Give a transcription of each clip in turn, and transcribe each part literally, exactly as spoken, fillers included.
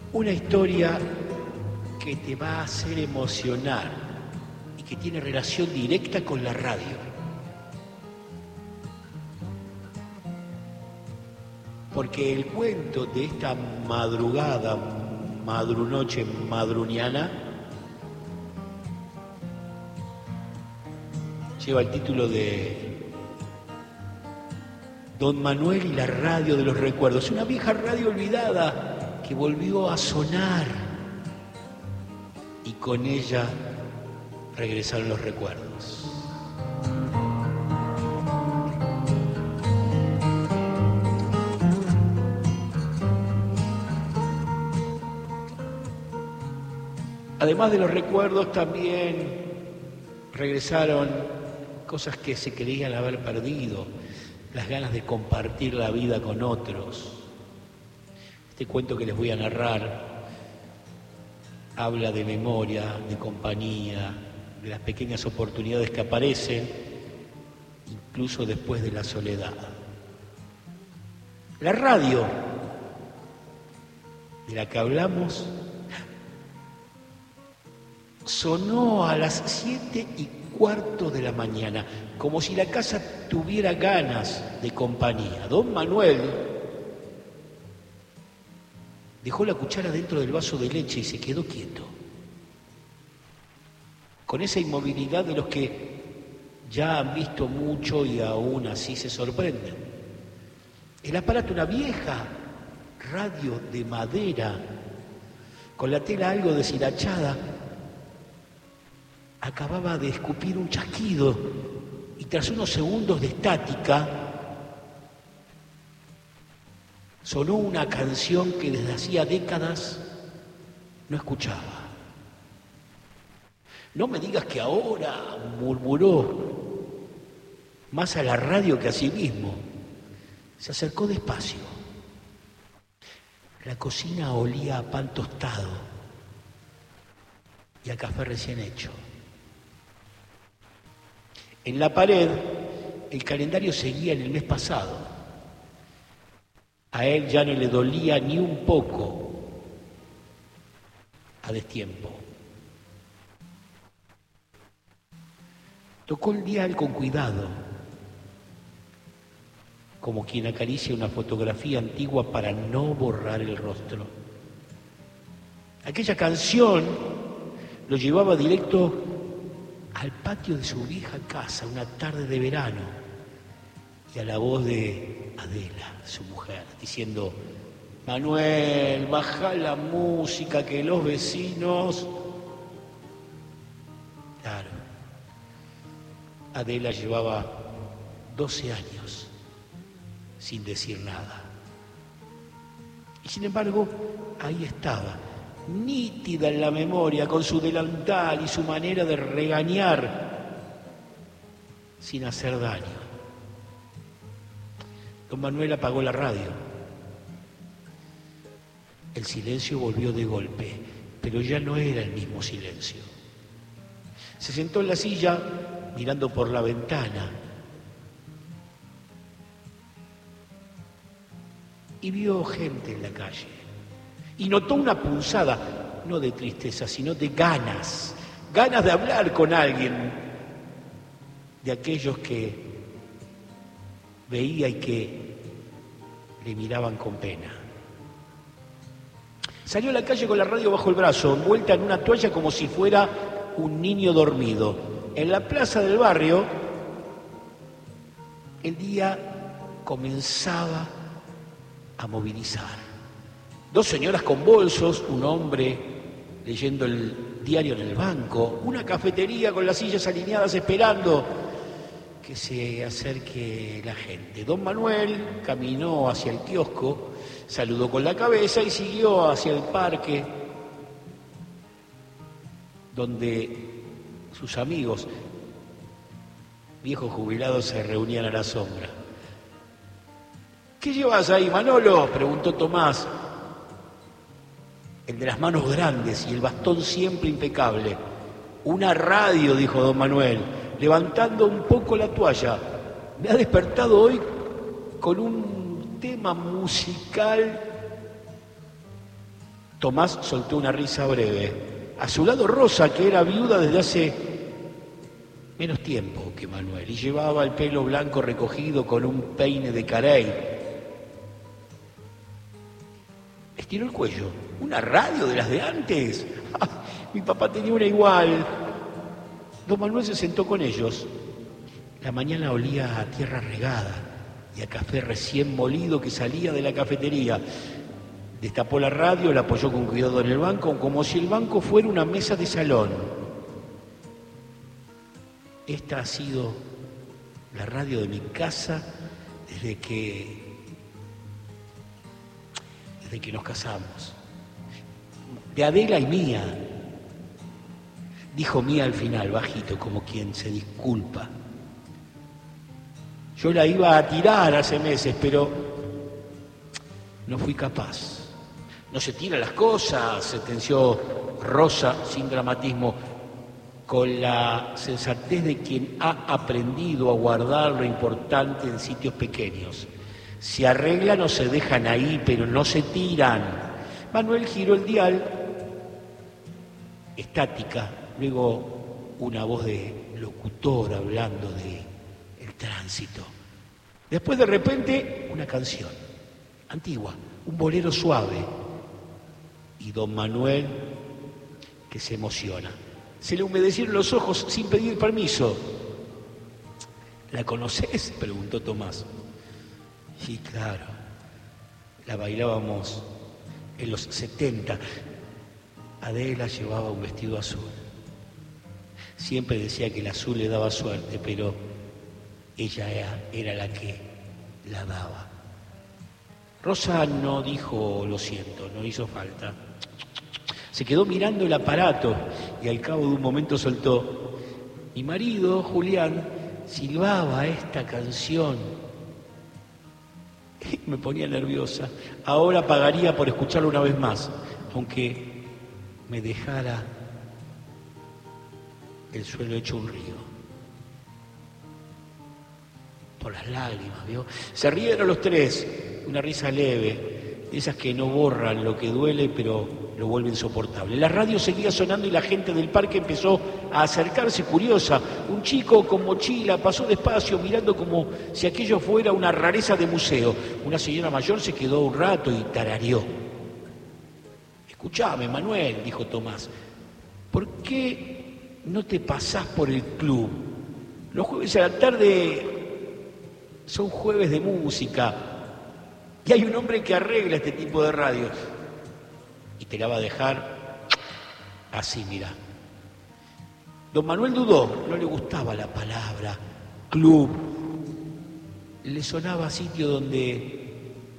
Una historia que te va a hacer emocionar y que tiene relación directa con la radio. Porque el cuento de esta madrugada, madrunoche, madruniana, lleva el título de Don Manuel y la radio de los recuerdos. Una vieja radio olvidada que volvió a sonar y con ella regresaron los recuerdos. Además de los recuerdos, también regresaron cosas que se creían haber perdido, las ganas de compartir la vida con otros. Este cuento que les voy a narrar habla de memoria, de compañía, de las pequeñas oportunidades que aparecen, incluso después de la soledad. La radio de la que hablamos sonó a las siete y cuarto de la mañana, como si la casa tuviera ganas de compañía. Don Manuel dejó la cuchara dentro del vaso de leche y se quedó quieto, con esa inmovilidad de los que ya han visto mucho y aún así se sorprenden. El aparato, una vieja radio de madera, con la tela algo deshilachada, acababa de escupir un chasquido y tras unos segundos de estática sonó una canción que desde hacía décadas no escuchaba. No me digas que ahora, murmuró, más a la radio que a sí mismo. Se acercó despacio. La cocina olía a pan tostado y a café recién hecho. En la pared, el calendario seguía en el mes pasado. A él ya no le dolía ni un poco a destiempo. Tocó el dial con cuidado, como quien acaricia una fotografía antigua para no borrar el rostro. Aquella canción lo llevaba directo al patio de su vieja casa, una tarde de verano, y a la voz de Adela, su mujer, diciendo: Manuel, baja la música que los vecinos... Claro, Adela llevaba doce años sin decir nada. Y sin embargo, ahí estaba, nítida en la memoria, con su delantal y su manera de regañar sin hacer daño. Don Manuel apagó la radio. El silencio volvió de golpe, pero ya no era el mismo silencio. Se sentó en la silla mirando por la ventana y vio gente en la calle. Y notó una punzada, no de tristeza, sino de ganas, ganas de hablar con alguien, de aquellos que veía y que le miraban con pena. Salió a la calle con la radio bajo el brazo, envuelta en una toalla como si fuera un niño dormido. En la plaza del barrio, el día comenzaba a movilizar. Dos señoras con bolsos, un hombre leyendo el diario en el banco, una cafetería con las sillas alineadas esperando que se acerque la gente. Don Manuel caminó hacia el kiosco, saludó con la cabeza y siguió hacia el parque donde sus amigos, viejos jubilados, se reunían a la sombra. ¿Qué llevas ahí, Manolo?, preguntó Tomás, el de las manos grandes y el bastón siempre impecable. Una radio, dijo don Manuel, levantando un poco la toalla. Me ha despertado hoy con un tema musical Tomás soltó una risa breve. A su lado Rosa, que era viuda desde hace menos tiempo que Manuel, y llevaba el pelo blanco recogido con un peine de carey. Estiró el cuello. ¿Una radio de las de antes? Mi papá tenía una igual. Don Manuel se sentó con ellos. La mañana olía a tierra regada y a café recién molido que salía de la cafetería. Destapó la radio, la apoyó con cuidado en el banco, como si el banco fuera una mesa de salón. Esta ha sido la radio de mi casa desde que, desde que nos casamos. De Adela y mía. Dijo mía al final, bajito, como quien se disculpa. Yo la iba a tirar hace meses, pero no fui capaz. No se tiran las cosas, sentenció Rosa sin dramatismo, con la sensatez de quien ha aprendido a guardar lo importante en sitios pequeños. Se arreglan o se dejan ahí, pero no se tiran. Manuel giró el dial, estática, luego una voz de locutor hablando de el tránsito. Después de repente una canción antigua, un bolero suave. Y don Manuel, que se emociona. Se le humedecieron los ojos sin pedir permiso. ¿La conoces?, preguntó Tomás. Sí, claro. La bailábamos en los setenta. Adela llevaba un vestido azul. Siempre decía que el azul le daba suerte, pero ella era, era la que la daba. Rosa no dijo lo siento, no hizo falta. Se quedó mirando el aparato y al cabo de un momento soltó: mi marido, Julián, silbaba esta canción. Me ponía nerviosa. Ahora pagaría por escucharlo una vez más, aunque me dejara el suelo hecho un río. Por las lágrimas, ¿vio? Se rieron los tres, una risa leve, de esas que no borran lo que duele, pero lo vuelven soportable. La radio seguía sonando y la gente del parque empezó a acercarse curiosa. Un chico con mochila pasó despacio mirando como si aquello fuera una rareza de museo. Una señora mayor se quedó un rato y tarareó. Escuchame, Manuel, dijo Tomás, ¿por qué no te pasás por el club? Los jueves a la tarde son jueves de música y hay un hombre que arregla este tipo de radios y te la va a dejar así, mirá. Don Manuel dudó, no le gustaba la palabra club, le sonaba sitio donde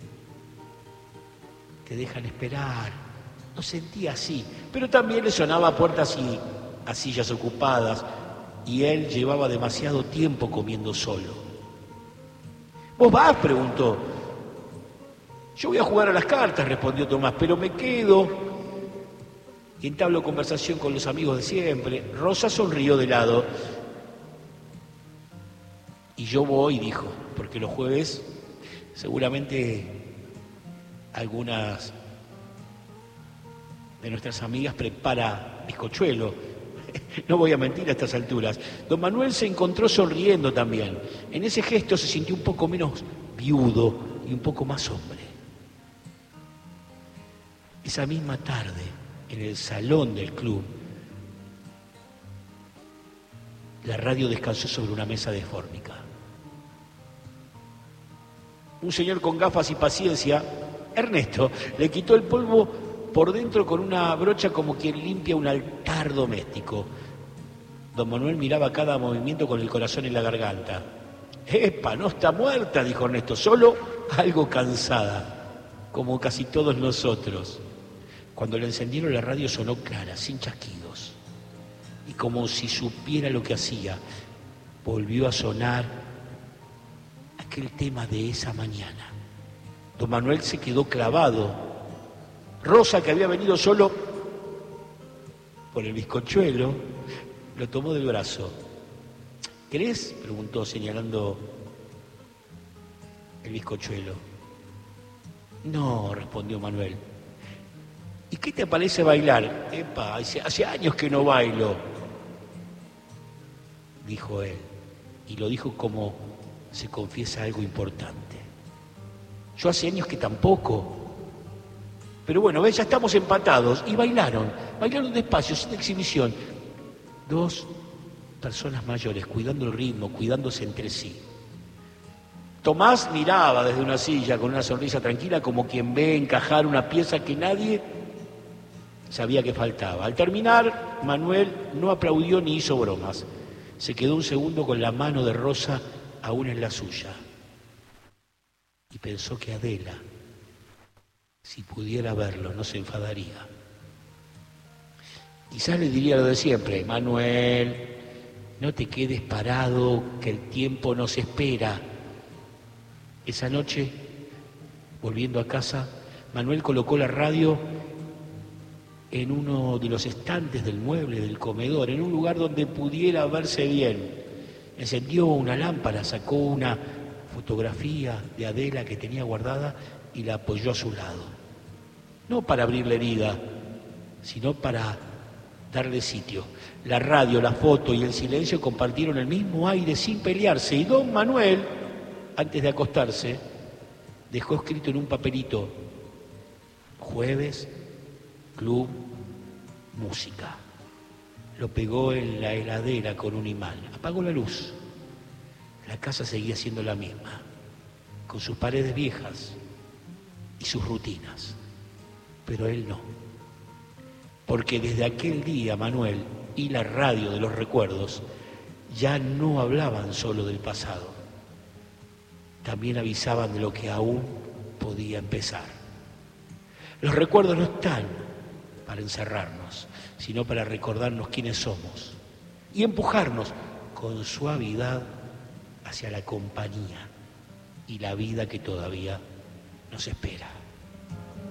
te dejan esperar, no sentía así, pero también le sonaba a puertas y a sillas ocupadas y él llevaba demasiado tiempo comiendo solo. ¿Vos vas?, preguntó. Yo voy a jugar a las cartas, respondió Tomás, pero me quedo y entablo conversación con los amigos de siempre. Rosa sonrió de lado. Y yo voy, dijo, porque los jueves seguramente algunas de nuestras amigas prepara bizcochuelo. No voy a mentir a estas alturas. Don Manuel se encontró sonriendo también. En ese gesto se sintió un poco menos viudo y un poco más hombre. Esa misma tarde, en el salón del club, la radio descansó sobre una mesa de fórmica. Un señor con gafas y paciencia, Ernesto, le quitó el polvo por dentro con una brocha como quien limpia un altar doméstico. Don Manuel miraba cada movimiento con el corazón en la garganta. ¡Epa, no está muerta!, dijo Ernesto, solo algo cansada, como casi todos nosotros. Cuando le encendieron la radio sonó clara, sin chasquidos, y como si supiera lo que hacía, volvió a sonar aquel tema de esa mañana. Don Manuel se quedó clavado. Rosa, que había venido solo por el bizcochuelo, lo tomó del brazo. ¿Querés?, preguntó señalando el bizcochuelo. No, respondió Manuel. ¿Y qué te parece bailar? Epa, hace, hace años que no bailo, dijo él. Y lo dijo como se confiesa algo importante. Yo hace años que tampoco. Pero bueno, ves, ya estamos empatados. Y bailaron, bailaron despacio, sin exhibición. Dos personas mayores, cuidando el ritmo, cuidándose entre sí. Tomás miraba desde una silla con una sonrisa tranquila como quien ve encajar una pieza que nadie sabía que faltaba. Al terminar, Manuel no aplaudió ni hizo bromas. Se quedó un segundo con la mano de Rosa aún en la suya. Y pensó que Adela, si pudiera verlo, no se enfadaría. Quizás le diría lo de siempre: Manuel, no te quedes parado, que el tiempo nos espera. Esa noche, volviendo a casa, Manuel colocó la radio en uno de los estantes del mueble del comedor, en un lugar donde pudiera verse bien. Encendió una lámpara, sacó una fotografía de Adela que tenía guardada y la apoyó a su lado. No para abrir la herida, sino para darle sitio. La radio, la foto y el silencio compartieron el mismo aire sin pelearse, y don Manuel, antes de acostarse, dejó escrito en un papelito: jueves, club, música. Lo pegó en la heladera con un imán. Apagó la luz. La casa seguía siendo la misma, con sus paredes viejas y sus rutinas. Pero él no. Porque desde aquel día Manuel y la radio de los recuerdos ya no hablaban solo del pasado. También avisaban de lo que aún podía empezar. Los recuerdos no están para encerrarnos, sino para recordarnos quiénes somos y empujarnos con suavidad hacia la compañía y la vida que todavía nos espera.